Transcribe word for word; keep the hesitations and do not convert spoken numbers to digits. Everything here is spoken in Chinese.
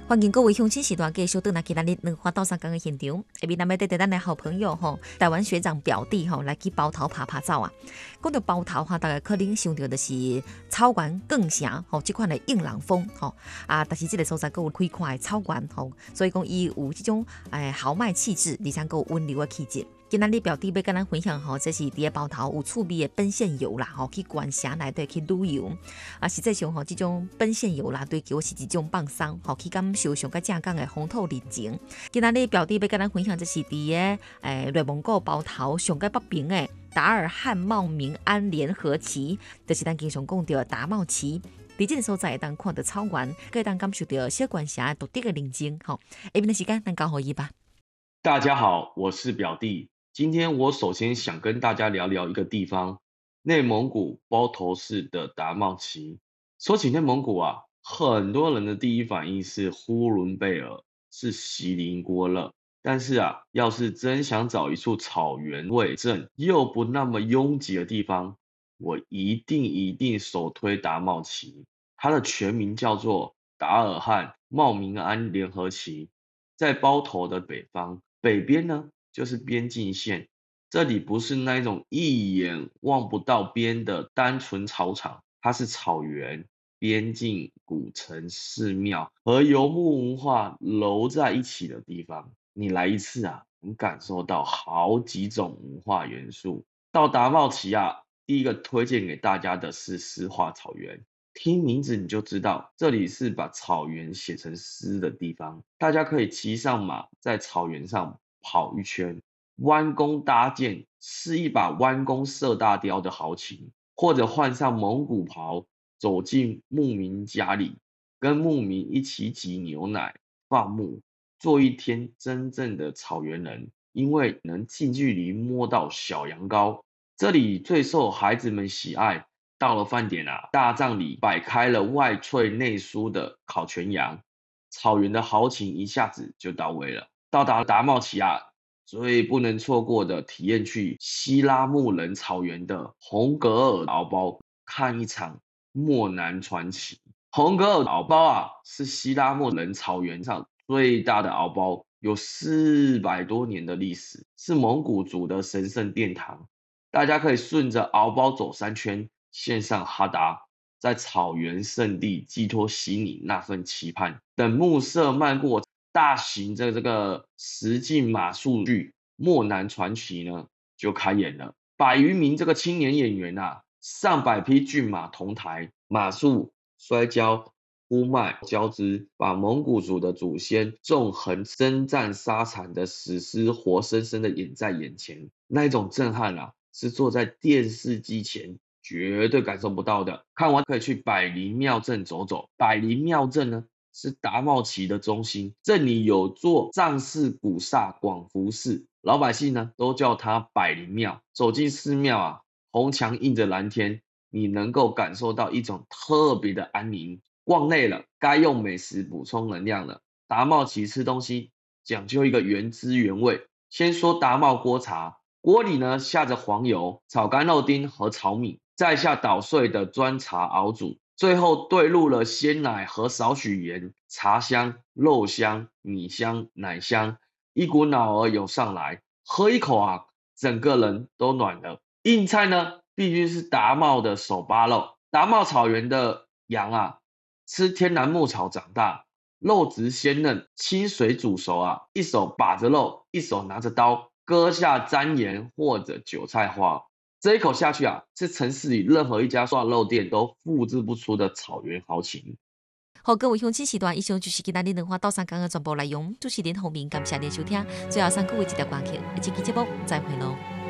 欢迎各位乡亲时段继续倒来今日两花到三江的现场，下面咱们带着咱的好朋友吼，台湾学长表弟吼来去包头爬爬走啊。讲到包头哈，大家可能想到就是草原更城吼，这款的硬朗风吼啊，但是这个所在佫有开阔的草原吼，所以讲伊有这种诶豪迈气质，而且佫有温柔的气质。今仔日表弟要跟咱分享吼，这是伫个包头有趣味的本线游啦，吼去关城内底去旅游啊。实际上吼，这种本线游啦，对叫是一种放松，吼去感受上较正港的风土人情。今仔日表弟要跟咱分享，这是伫个诶内蒙古包头上界北边的达尔汉茂民安联合旗，就是咱经常讲到的达茂旗。伫这个所在会当看到草原，可以当感受到小关城独特的宁静。吼，下面的时间咱交互伊吧。 大家好，我是表弟。今天我首先想跟大家聊聊一个地方，内蒙古包头市的达茂旗。说起内蒙古啊，很多人的第一反应是呼伦贝尔，是锡林郭勒。但是啊，要是真想找一处草原味正又不那么拥挤的地方，我一定一定首推达茂旗。它的全名叫做达尔汉茂民安联合旗，在包头的北方，北边呢就是边境线。这里不是那种一眼望不到边的单纯草场，它是草原、边境、古城、寺庙和游牧文化揉在一起的地方。你来一次啊，能感受到好几种文化元素。到达茂旗啊，第一个推荐给大家的是诗化草原。听名字你就知道，这里是把草原写成诗的地方。大家可以骑上马，在草原上跑一圈，弯弓搭箭，是一把弯弓射大雕的豪情；或者换上蒙古袍，走进牧民家里，跟牧民一起挤牛奶、放牧，做一天真正的草原人。因为能近距离摸到小羊羔，这里最受孩子们喜爱。到了饭点啊，大帐里摆开了外脆内酥的烤全羊，草原的豪情一下子就到位了。到达达茂旗啊，最不能错过的体验去西拉木仁草原的红格尔敖包，看一场漠南传奇。红格尔敖包啊，是西拉木仁草原上最大的敖包，有四百多年的历史，是蒙古族的神圣殿堂。大家可以顺着敖包走三圈，献上哈达，在草原圣地寄托心里那份期盼。等暮色漫过，大型的这个实境马术剧《漠南传奇》呢就开演了。百余名这个青年演员啊，上百匹骏马同台，马术、摔跤、呼麦交织，把蒙古族的祖先纵横征战沙场的史诗活生生的演在眼前，那一种震撼啊，是坐在电视机前绝对感受不到的。看完可以去百灵庙镇走走。百灵庙镇呢是达茂旗的中心，镇里有座藏式古刹广福寺，老百姓呢都叫它百灵庙。走进寺庙啊，红墙映着蓝天，你能够感受到一种特别的安宁。逛累了，该用美食补充能量了。达茂旗吃东西讲究一个原汁原味。先说达茂锅茶，锅里呢下着黄油、炒干肉丁和炒米，再下捣碎的砖茶熬煮，最后兑入了鲜奶和少许盐，茶香、肉香、米香、奶香，一股脑儿涌上来。喝一口啊，整个人都暖了。硬菜呢，必须是达茂的手扒肉。达茂草原的羊啊，吃天然牧草长大，肉质鲜嫩，清水煮熟啊，一手把着肉，一手拿着刀，割下沾盐或者韭菜花。这一口下去啊，是城市里任何一家涮肉店都复制不出的草原豪情。 好，各位乡亲时段，以上就是今日两花到三讲的全部内容。主持人后面感谢您收听，最后送各位一条歌曲，一期节目再会喽。